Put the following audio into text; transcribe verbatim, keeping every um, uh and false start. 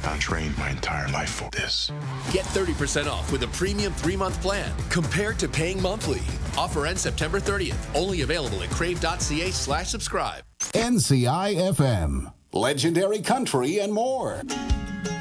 I trained my entire life for this. Get thirty percent off with a premium three-month plan compared to paying monthly. Offer ends September thirtieth. Only available at crave.ca slash subscribe. N C I F M, legendary country and more.